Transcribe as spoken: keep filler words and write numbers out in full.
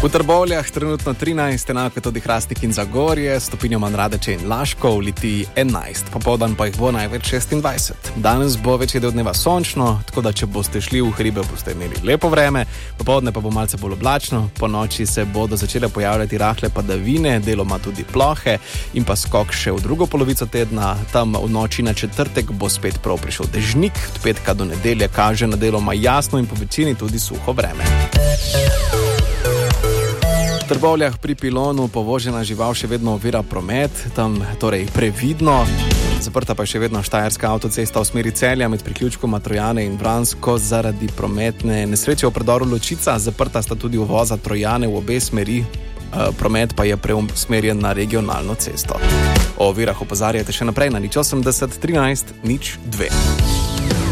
V Trbovljah trenutno trinajst, enako tudi Hrastnik in Zagorje, stopinjo manj Radeče in Laško, v Litiji enajst, popoldan pa jih bo največ šestindvajset. Danes bo večji del dneva sončno, tako da če boste šli v hribe, boste imeli lepo vreme, popoldne pa bo malce bolj oblačno, po noči se bodo začele pojavljati rahle padavine, deloma tudi plohe in pa skok še v drugo polovico tedna. Tam v noči na četrtek bo spet prav prišel dežnik, od petka do nedelje kaže na deloma jasno in po večini tudi suho vreme. V Trbovljah pri Pilonu povožena žival še vedno ovira promet, tam torej previdno. Zaprta pa je še vedno Štajerska avtocesta v smeri Celja med priključkoma Trojane in Vransko zaradi prometne nesreče v predoru Ločica. Zaprta sta tudi uvoza Trojane v obe smeri, promet pa je preusmerjen na regionalno cesto. O ovirah opozarjate še naprej na nič osemdeset trinajst nič dve.